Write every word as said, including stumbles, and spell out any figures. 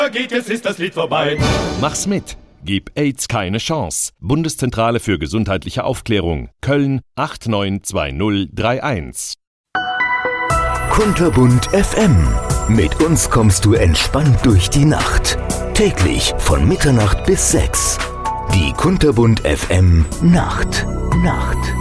geht, jetzt ist das Lied vorbei. Mach's mit. Gib AIDS keine Chance. Bundeszentrale für gesundheitliche Aufklärung. Köln acht neun zwei null drei eins. Kunterbunt F M. Mit uns kommst du entspannt durch die Nacht. Täglich von Mitternacht bis sechs. Die Kunterbunt F M Nacht. Nacht.